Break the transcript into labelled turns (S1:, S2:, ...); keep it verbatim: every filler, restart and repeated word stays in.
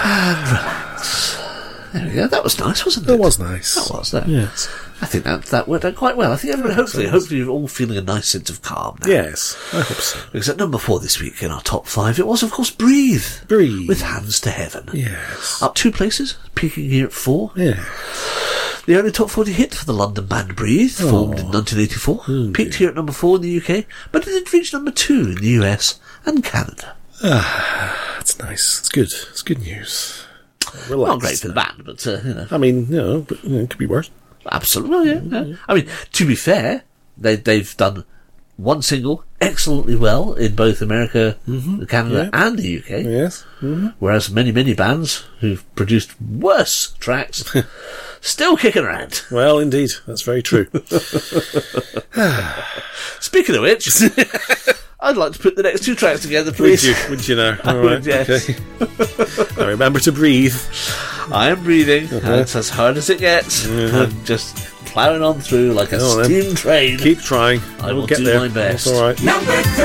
S1: And relax. There we go. That was nice, wasn't it?
S2: It was nice.
S1: That was, that.
S2: Yes.
S1: I think that that worked out quite well. I think everyone, hopefully, hopefully you're all feeling a nice sense of calm now.
S2: Yes, I hope so.
S1: Because at number four this week in our top five, it was, of course, Breathe.
S2: Breathe.
S1: With Hands to Heaven.
S2: Yes.
S1: Up two places, peaking here at four.
S2: Yeah.
S1: The only top forty hit for the London band Breathe,
S2: Oh.
S1: formed in nineteen eighty-four.
S2: Oh,
S1: peaked here at number four in the U K, but it did reach number two in the U S and Canada.
S2: Ah, that's nice. It's good. It's good news. Relax.
S1: Not great for the band, but, uh, you know.
S2: I mean, you know, but, you know, it could be worse.
S1: Absolutely, well, yeah, yeah. I mean, to be fair, they, they've done one single excellently well in both America,
S2: Mm-hmm.
S1: Canada,
S2: Yeah.
S1: and the U K.
S2: Yes. Mm-hmm.
S1: Whereas many, many bands who've produced worse tracks still kicking around.
S2: Well, indeed. That's very true.
S1: Speaking of which, I'd like to put the next two tracks together,
S2: Would
S1: please.
S2: you? Would you know?
S1: I
S2: All
S1: would,
S2: right.
S1: yes.
S2: Okay. Now remember to breathe.
S1: I am breathing,
S2: Uh-huh.
S1: and it's as hard as it gets.
S2: Uh-huh.
S1: I'm just ploughing on through like a
S2: Oh, then.
S1: steam train.
S2: Keep trying.
S1: I will
S2: get
S1: do
S2: there.
S1: my best.
S2: That's all right.
S3: Number three.